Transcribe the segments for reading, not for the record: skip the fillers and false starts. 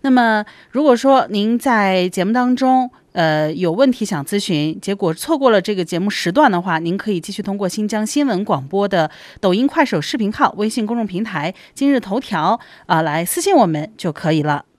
那么如果说您在节目当中有问题想咨询，结果错过了这个节目时段的话，您可以继续通过新疆新闻广播的抖音、快手视频号、微信公众平台、今日头条来私信我们就可以了。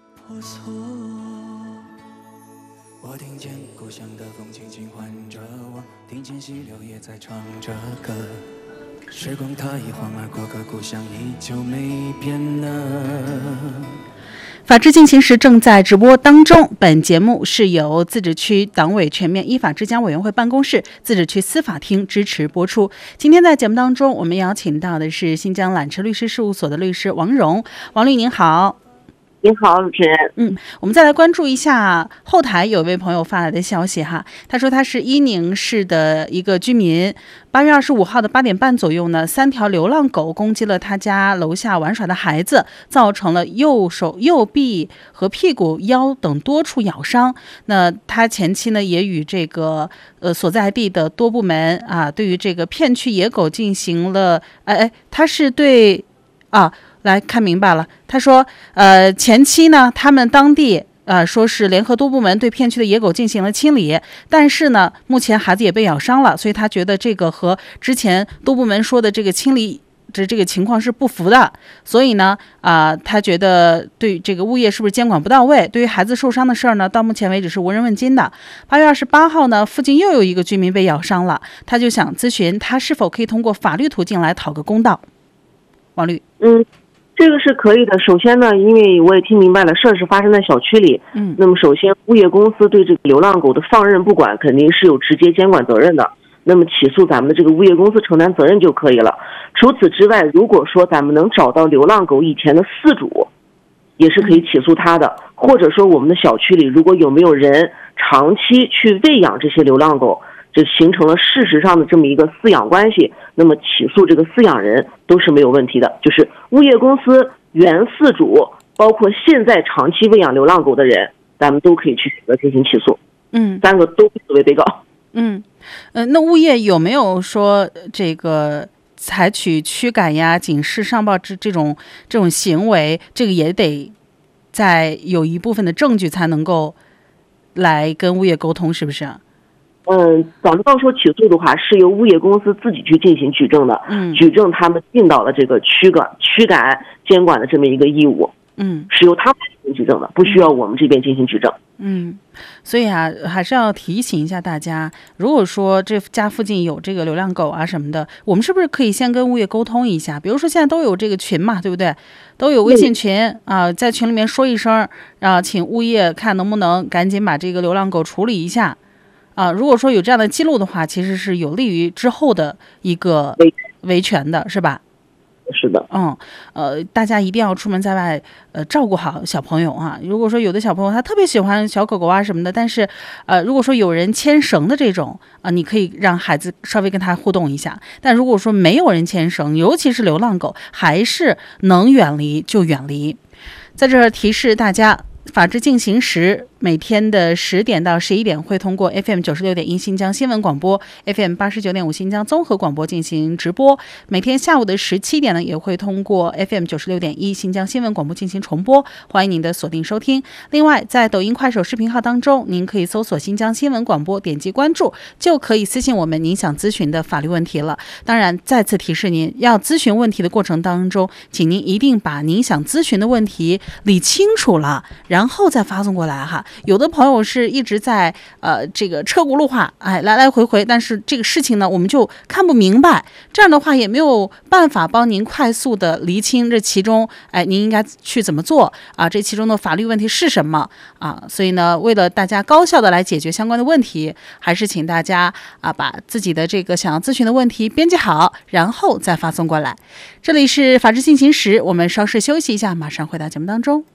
我听见故乡的风轻轻唤着我，听见溪流也在唱着歌，时光它一晃而过，可故乡依旧没变呢。 法治进行时正在直播当中，本节目是由自治区党委全面依法治疆委员会办公室、自治区司法厅支持播出。今天在节目当中，我们邀请到的是新疆揽驰律师事务所的律师王蓉。王律您好。 您好，主持人。 我们再来关注一下后台有位朋友发来的消息哈，他说他是伊宁市的一个居民，8月25号的8点半左右呢，3条流浪狗攻击了他家楼下玩耍的孩子，造成了右手、右臂和屁股、腰等多处咬伤。那他前期呢也与这个所在地的多部门对于这个片区野狗进行了他是对来看明白了，他说前期呢他们当地说是联合多部门对片区的野狗进行了清理，但是呢目前孩子也被咬伤了，所以他觉得这个和之前多部门说的这个清理这个情况是不符的，所以呢他觉得对这个物业是不是监管不到位，对于孩子受伤的事儿呢到目前为止是无人问津的。8月28号呢附近又有一个居民被咬伤了，他就想咨询他是否可以通过法律途径来讨个公道。王律。 这个是可以的。首先呢，因为我也听明白了，事儿是发生在小区里。那么首先，物业公司对这个流浪狗的放任不管，肯定是有直接监管责任的。那么起诉咱们的这个物业公司承担责任就可以了。除此之外，如果说咱们能找到流浪狗以前的饲主，也是可以起诉他的。或者说我们的小区里如果有没有人长期去喂养这些流浪狗，这形成了事实上的这么一个饲养关系，那么起诉这个饲养人都是没有问题的。就是物业公司、原饲主，包括现在长期喂养流浪狗的人，咱们都可以去选择进行起诉。3个都作为被告。 那物业有没有说这个采取驱赶呀、警示上报这种行为，这个也得在有一部分的证据才能够来跟物业沟通，是不是？ 咱们到时候起诉的话，是由物业公司自己去进行举证的。举证他们尽到了这个驱赶监管的这么一个义务。是由他们进行举证的，不需要我们这边进行举证。 所以还是要提醒一下大家，如果说这家附近有这个流浪狗什么的，我们是不是可以先跟物业沟通一下？比如说现在都有这个群嘛，对不对？都有微信群在群里面说一声，请物业看能不能赶紧把这个流浪狗处理一下。如果说有这样的记录的话，其实是有利于之后的一个维权的，是吧？ 是的。 大家一定要出门在外照顾好小朋友如果说有的小朋友他特别喜欢小狗狗什么的，但是如果说有人牵绳的这种你可以让孩子稍微跟他互动一下，但如果说没有人牵绳，尤其是流浪狗，还是能远离就远离。在这儿提示大家，法治进行时每天的10点到11点会通过 FM 96.1新疆新闻广播、FM 89.5新疆综合广播进行直播，每天下午的17点呢也会通过 FM 96.1新疆新闻广播进行重播，欢迎您的锁定收听。另外在抖音、快手视频号当中，您可以搜索新疆新闻广播，点击关注就可以私信我们您想咨询的法律问题了。当然再次提示您，要咨询问题的过程当中，请您一定把您想咨询的问题理清楚了，然后再发送过来有的朋友是一直在这个车轱辘话来来回回，但是这个事情呢我们就看不明白，这样的话也没有办法帮您快速的厘清这其中您应该去怎么做这其中的法律问题是什么所以呢为了大家高效的来解决相关的问题，还是请大家把自己的这个想要咨询的问题编辑好，然后再发送过来。这里是法治进行时，我们稍事休息一下，马上回到节目当中。